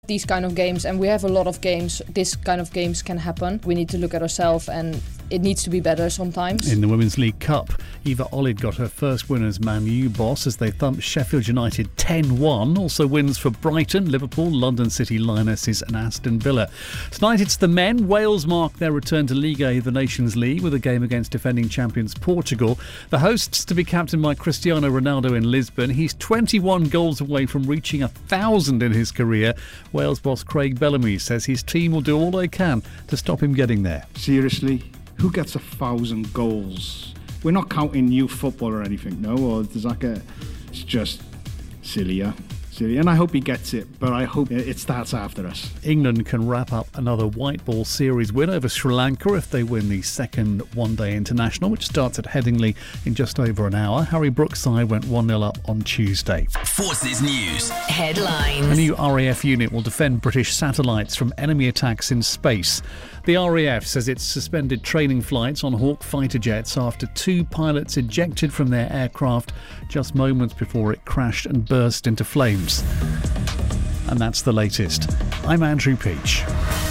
these kind of games, and we have a lot of games, this kind of games can happen. We need to look at ourselves, and it needs to be better sometimes. In the Women's League Cup, Eva Olid got her first win as Man U boss as they thumped Sheffield United 10-1. Also wins for Brighton, Liverpool, London City Lionesses and Aston Villa. Tonight it's the men. Wales mark their return to Liga A, the Nations League, with a game against defending champions Portugal. The hosts to be captained by Cristiano Ronaldo in Lisbon. He's 21 goals away from reaching 1,000 in his career. Wales boss Craig Bellamy says his team will do all they can to stop him getting there. Seriously? Who gets 1,000 goals? We're not counting new football or anything, no? Or does that get... It's just silly, yeah? Silly. And I hope he gets it, but I hope it starts after us. England can wrap up another white ball series win over Sri Lanka if they win the second one-day international, which starts at Headingley in just over an hour. Harry Brookside went 1-0 up on Tuesday. Forces News Headlines. A new RAF unit will defend British satellites from enemy attacks in space. The RAF says it's suspended training flights on Hawk fighter jets after 2 pilots ejected from their aircraft just moments before it crashed and burst into flames. And that's the latest. I'm Andrew Peach.